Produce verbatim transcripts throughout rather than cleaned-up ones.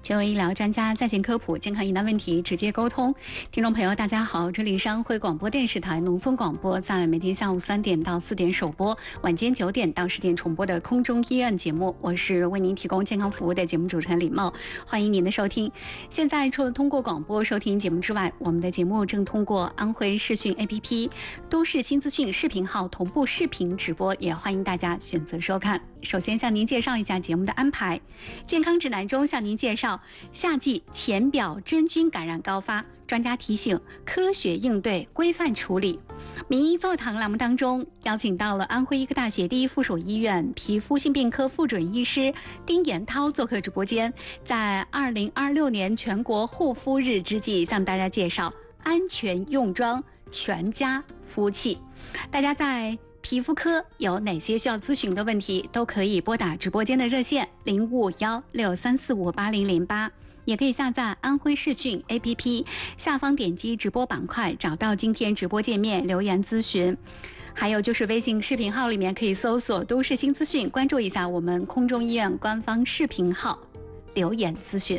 权威医疗专家在线科普，健康疑难问题直接沟通。听众朋友，大家好，这里是安徽广播电视台农村广播，在每天下午三点到四点首播，晚间九点到十点重播的空中医院节目。我是为您提供健康服务的节目主持人李茂，欢迎您的收听。现在除了通过广播收听节目之外，我们的节目正通过安徽视讯 A P P、都市新资讯视频号同步视频直播，也欢迎大家选择收看。首先向您介绍一下节目的安排。健康指南中向您介绍夏季浅表真菌感染高发，专家提醒科学应对，规范处理。名医座谈栏目当中邀请到了安徽医科大学第一附属医院皮肤性病科副准医师丁延涛做客直播间，在二零二六年全国护肤日之际向大家介绍安全用妆全家肤器。大家在皮肤科有哪些需要咨询的问题，都可以拨打直播间的热线零五幺六三四五八零零八，也可以下载安徽视讯 A P P， 下方点击直播板块，找到今天直播界面留言咨询。还有就是微信视频号里面可以搜索都市新资讯，关注一下我们空中医院官方视频号，留言咨询。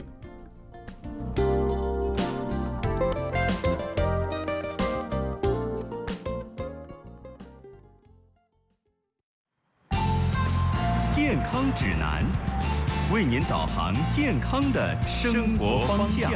健康指南，为您导航健康的生活方向。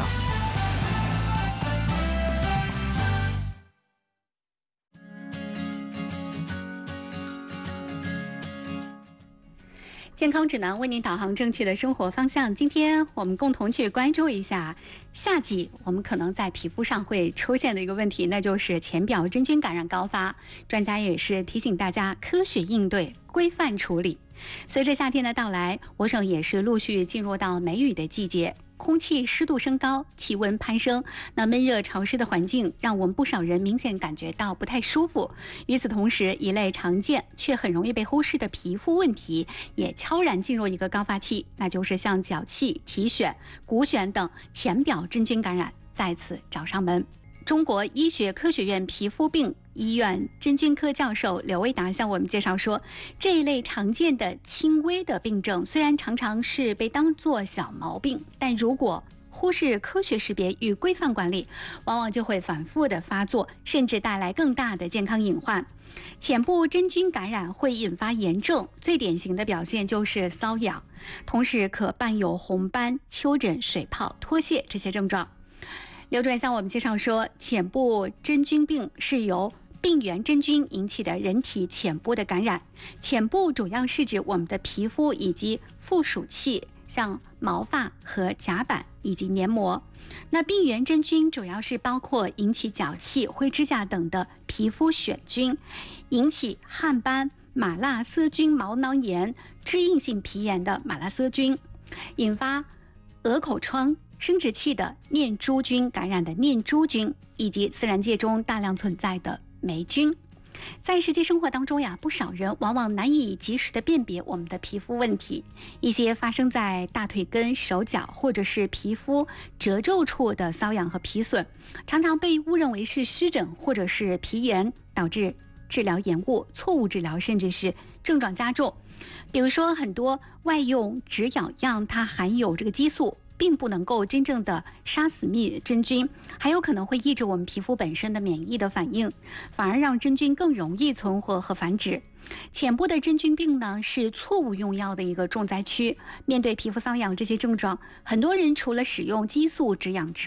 健康指南为您导航正确的生活方向。今天我们共同去关注一下夏季我们可能在皮肤上会出现的一个问题，那就是浅表真菌感染高发。专家也是提醒大家科学应对，规范处理。随着夏天的到来，我省也是陆续进入到梅雨的季节，空气湿度升高，气温攀升，那闷热潮湿的环境让我们不少人明显感觉到不太舒服。与此同时，一类常见却很容易被忽视的皮肤问题也悄然进入一个高发期，那就是像脚气、体癣、骨癣等浅表真菌感染再次找上门。中国医学科学院皮肤病医院真菌科教授刘卫达向我们介绍说，这一类常见的轻微的病症虽然常常是被当作小毛病，但如果忽视科学识别与规范管理，往往就会反复的发作，甚至带来更大的健康隐患。浅部真菌感染会引发炎症，最典型的表现就是瘙痒，同时可伴有红斑、丘疹、水泡、脱屑这些症状。刘主任向我们介绍说，浅部真菌病是由病原真菌引起的人体浅部的感染。浅部主要是指我们的皮肤以及附属器，像毛发和甲板以及黏膜。那病原真菌主要是包括引起脚气、灰指甲等的皮肤癣菌，引起汗斑、马拉色菌毛囊炎、脂硬性皮炎的马拉色菌，引发鹅口疮、生殖器的念珠菌感染的念珠菌，以及自然界中大量存在的霉菌。在实际生活当中呀，不少人往往难以及时的辨别我们的皮肤问题。一些发生在大腿根、手脚或者是皮肤褶皱处的瘙痒和皮损，常常被误认为是湿疹或者是皮炎，导致治疗延误、错误治疗，甚至是症状加重。比如说，很多外用止痒药它含有这个激素，并不能够真正的杀死灭真菌，还有可能会抑制我们皮肤本身的免疫的反应，反而让真菌更容易存活和繁殖。浅部的真菌病呢，是错误用药的一个重灾区。面对皮肤瘙痒这些症状，很多人除了使用激素止痒之